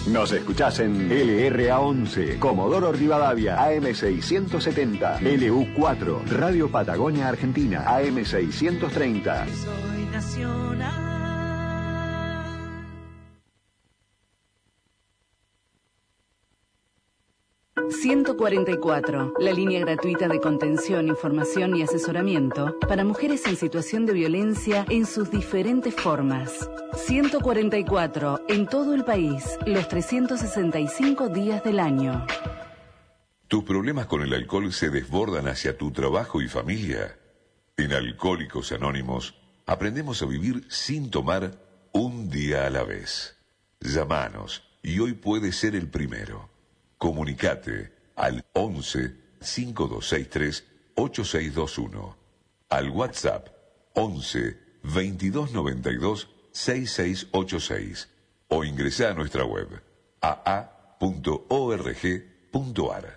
Nos escuchás en LRA11, Comodoro Rivadavia, AM670, LU4, Radio Patagonia Argentina, AM630. Soy nacional. 144, la línea gratuita de contención, información y asesoramiento para mujeres en situación de violencia en sus diferentes formas. 144, en todo el país, los 365 días del año. ¿Tus problemas con el alcohol se desbordan hacia tu trabajo y familia? En Alcohólicos Anónimos aprendemos a vivir sin tomar un día a la vez. Llámanos y hoy puede ser el primero. Comunicate al 11 5263 8621, al WhatsApp 11 2292 6686 o ingresa a nuestra web aa.org.ar.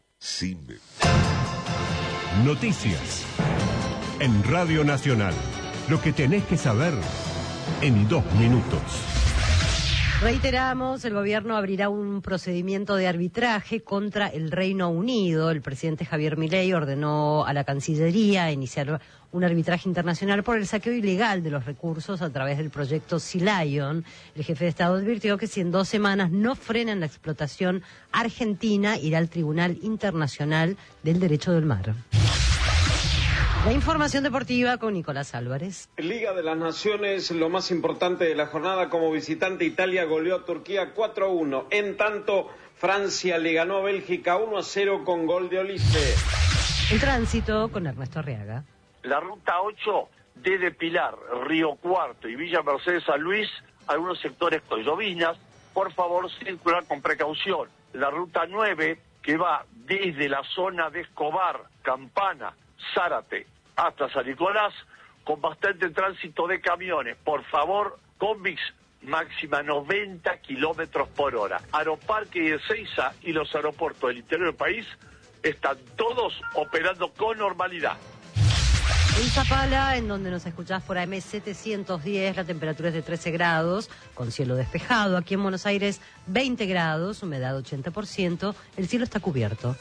Noticias en Radio Nacional. Lo que tenés que saber en 2 minutos. Reiteramos, el gobierno abrirá un procedimiento de arbitraje contra el Reino Unido. El presidente Javier Milei ordenó a la Cancillería iniciar un arbitraje internacional por el saqueo ilegal de los recursos a través del proyecto Sea Lion. El jefe de Estado advirtió que si en 2 semanas no frenan la explotación argentina, irá al Tribunal Internacional del Derecho del Mar. La información deportiva con Nicolás Álvarez. Liga de las Naciones, lo más importante de la jornada, como visitante Italia goleó a Turquía 4-1. En tanto, Francia le ganó a Bélgica 1-0 con gol de Olise. El tránsito con Ernesto Arriaga. La ruta 8 desde Pilar, Río Cuarto y Villa Mercedes San Luis, algunos sectores con llovinas, por favor circular con precaución. La ruta 9 que va desde la zona de Escobar, Campana, Zárate, hasta San Nicolás, con bastante tránsito de camiones. Por favor, combis máxima 90 kilómetros por hora. Aeroparque y Ezeiza y los aeropuertos del interior del país están todos operando con normalidad. En Zapala, en donde nos escuchás por AM 710, la temperatura es de 13 grados, con cielo despejado. Aquí en Buenos Aires, 20 grados, humedad 80%, el cielo está cubierto.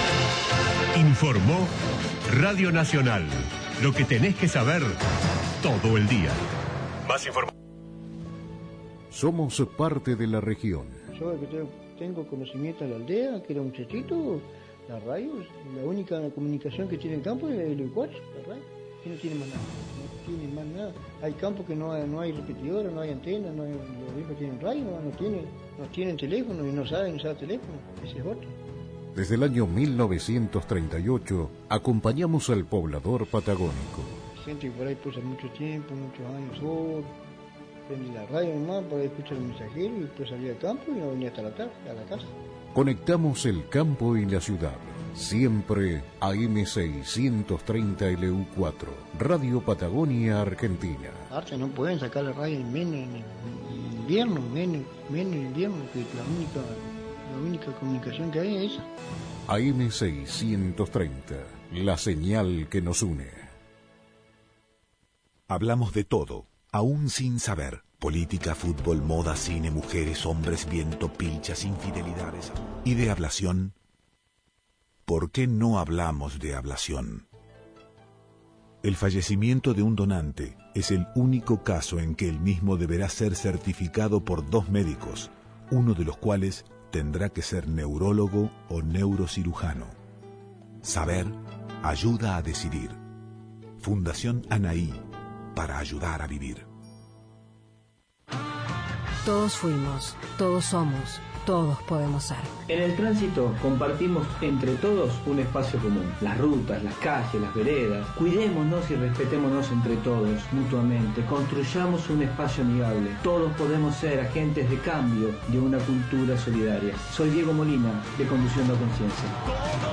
Informó Radio Nacional. Lo que tenés que saber todo el día. Más información. Somos parte de la región. Yo que tengo conocimiento en la aldea, que era un muchachito, la radio, la única comunicación que tiene el campo es el Ecuador, la radio, que no tiene más nada, no tiene más nada. Hay campos que no hay repetidora, no hay antena, los viejos tienen radio, no tienen teléfono y no saben usar teléfono, ese es otro. Desde el año 1938 acompañamos al poblador patagónico. Gente que por ahí puso mucho tiempo, muchos años solo, prende la radio nomás, por ahí escucha el mensajero y después salía al campo y no venía hasta la tarde, a la casa. Conectamos el campo y la ciudad. Siempre AM630 LU4, Radio Patagonia Argentina. Ahora no pueden sacar la radio en invierno, menos invierno, que la única comunicación que hay es esa. AM630, la señal que nos une. Hablamos de todo, aún sin saber. Política, fútbol, moda, cine, mujeres, hombres, viento, pilchas, infidelidades. ¿Y de ablación? ¿Por qué no hablamos de ablación? El fallecimiento de un donante es el único caso en que el mismo deberá ser certificado por 2 médicos, uno de los cuales tendrá que ser neurólogo o neurocirujano. Saber ayuda a decidir. Fundación Anaí, para ayudar a vivir. Todos fuimos, todos somos, todos podemos ser. En el tránsito compartimos entre todos un espacio común. Las rutas, las calles, las veredas. Cuidémonos y respetémonos entre todos, mutuamente. Construyamos un espacio amigable. Todos podemos ser agentes de cambio de una cultura solidaria. Soy Diego Molina, de Conduciendo a Conciencia.